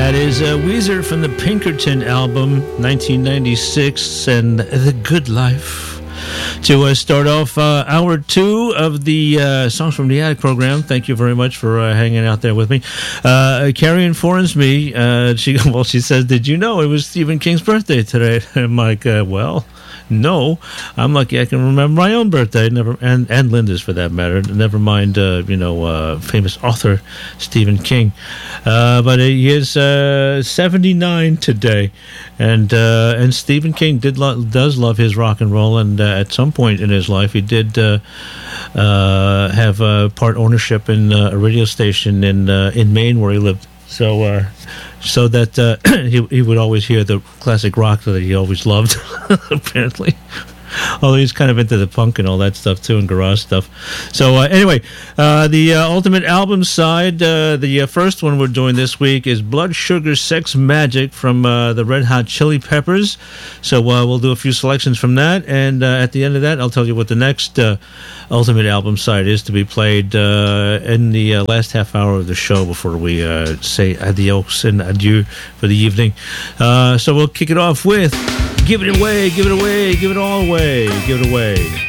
That is Weezer from the Pinkerton album, 1996, and The Good Life. To start off hour two of the Songs from the Attic program, thank you very much for hanging out there with me. Carrie informs me, she says, did you know it was Stephen King's birthday today? I'm like, well, no. I'm lucky I can remember my own birthday, and Linda's for that matter. Never mind, famous author Stephen King. But he is 79 today, and Stephen King does love his rock and roll, and at some point in his life, he did have part ownership in a radio station in Maine where he lived. So that he would always hear the classic rock that he always loved, apparently. Although he's kind of into the punk and all that stuff too, and garage stuff. So anyway, the Ultimate Album side, the first one we're doing this week is Blood Sugar Sex Magic from the Red Hot Chili Peppers. So we'll do a few selections from that, and at the end of that, I'll tell you what the next Ultimate Album side is to be played in the last half hour of the show before we say adios and adieu for the evening. So we'll kick it off with Give It Away, Give It Away, Give It All Away, Give It Away.